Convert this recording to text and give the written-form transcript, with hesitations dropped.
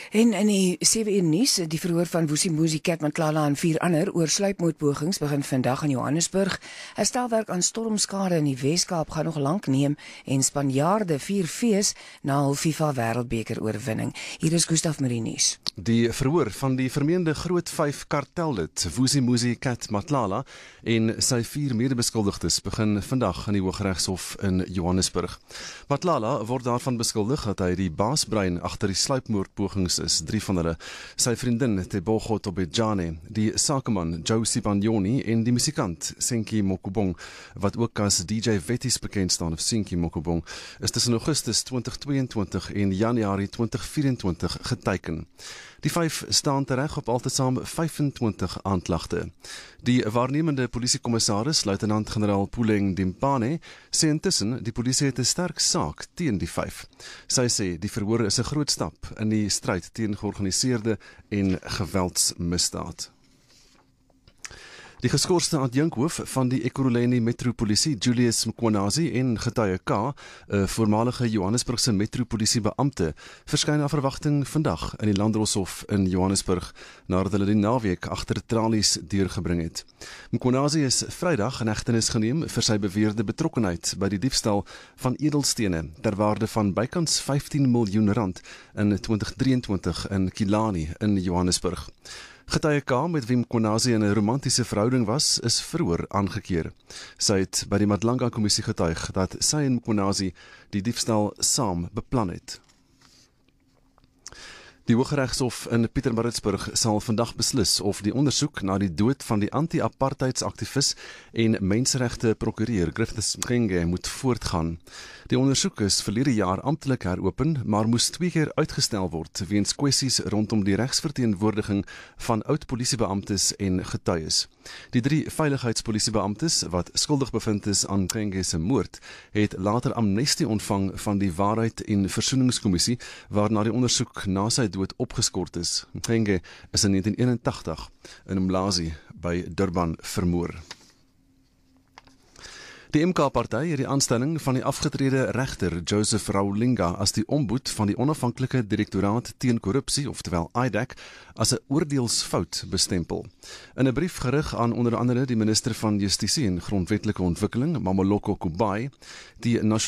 En in die 7 uur nuus, die verhoor van Vusimuzi, Cat Matlala en 4 ander oor sluipmoordpogings begin vandag in Johannesburg. Herstelwerk aan stormskade in die Weskaap gaan nog lank neem en Spanjaarde vier fees na hul FIFA Wêreldbeker oorwinning. Hier is Gustaf met die nuus. Die verhoor van die vermeende Groot 5 kartellid Vusimuzi, Cat Matlala en sy 4 medebeskuldigdes begin vandag in die Hooggeregshof in Johannesburg. Matlala word daarvan beskuldig dat hy die baasbrein agter die sluipmoordpogings is, 3 van hulle, sy vriendin Tebogo Tobejane, die sakeman Joe Sibanyoni en die musikant Senki Mokubong, wat ook as DJ Wetties bekend staan, of Senki Mokubong, is tussen Augustus 2022 en Januarie 2024 geteiken. Die 5 staan tereg op altesaam 25 aanklagte. Die waarnemende polisiekommissaris, luitenant-generaal Puleng Dimpane, sê intussen die polisie het 'n sterk saak teen die 5. Sy sê die verhoor is 'n groot stap in die stryd teen georganiseerde en geweldsmisdaad. Die geskorste adjunkhoof van die Ekurhuleni Metropolisie, Julius Mkhwanazi, en getuie K, 'n voormalige Johannesburgse metropolisiebeampte, verskyn na verwagting vandag in die Landdroshof in Johannesburg, nadat hulle die naweek agter tralies deurgebring het. Mkhwanazi is Vrydag in hegtenis geneem vir sy beweerde betrokkenheid by die diefstal van edelstene ter waarde van bykans 15 miljoen rand in 2023 in Killarney in Johannesburg. Getuie K, met wie Mkhwanazi in 'n romantiese verhouding was, is verhoor aangekeer. Sy het by die Madlanga-kommissie getuig dat sy en Mkhwanazi die diefstal saam beplan het. Die Hooggeregshof in Pietermaritzburg sal vandag beslis of die ondersoek na die dood van die anti-apartheidsaktivis en menseregte prokureur Griffiths Mxenge moet voortgaan. Die ondersoek is verlede jaar amptelik heropen, maar moes 2 keer uitgestel word weens kwessies rondom die regsverteenwoordiging van oud-polisiebeamptes en getuies. Die 3 veiligheidspolisiebeamptes wat skuldig bevind is aan Mxenge se moord, het later amnestie ontvang van die Waarheid en Versoeningskommissie, waarna die ondersoek na sy dood opgeskort is. Mxenge is in 1981 in Umlazi by Durban vermoor. Die MK-party het die aanstelling van die afgetrede regter Joseph Rawlinga as die omboed van die onafhanklike direktoraat teen korrupsie, oftewel IDEC, as 'n oordeelsfout bestempel. In 'n brief gerig aan onder andere die minister van Justisie en Grondwetlike Ontwikkeling, Mamoloko Kubayi, die